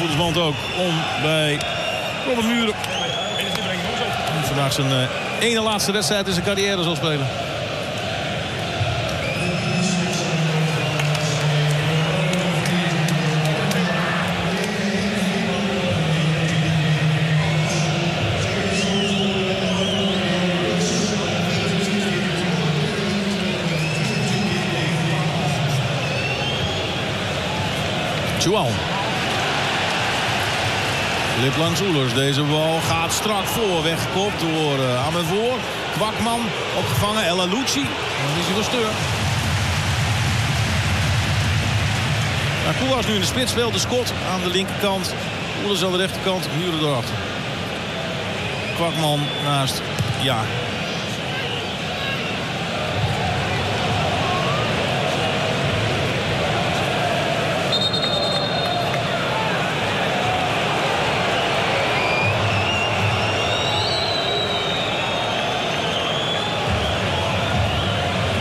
aanvoerdersband ook om bij Robert Muren. Vandaag zijn ene laatste wedstrijd in zijn carrière zal spelen. Juan. Lip langs Oelers. Deze bal gaat strak voor. Weggekopt door Amervoor. Kwakman opgevangen. El Alouchi. Dan is hij wel steur. Koewas nu in de spits speelt. De Scott aan de linkerkant. Oelers aan de rechterkant. Muren erachter. Kwakman naast. Ja.